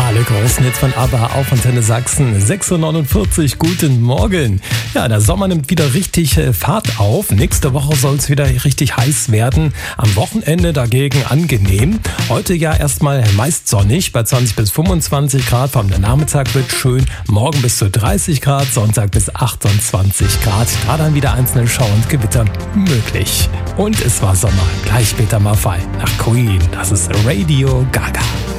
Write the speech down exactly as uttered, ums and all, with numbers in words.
Alle großen Hits von ABBA auf Antenne Sachsen. sechs Uhr neunundvierzig, guten Morgen. Ja, der Sommer nimmt wieder richtig Fahrt auf. Nächste Woche soll es wieder richtig heiß werden. Am Wochenende dagegen angenehm. Heute ja erstmal meist sonnig bei zwanzig bis fünfundzwanzig Grad. Vor allem der Nachmittag wird schön. Morgen bis zu dreißig Grad, Sonntag bis achtundzwanzig Grad. Da dann wieder einzelne Schauer und Gewitter möglich. Und es war Sommer. Gleich später mal fein. Nach Queen. Das ist Radio Gaga.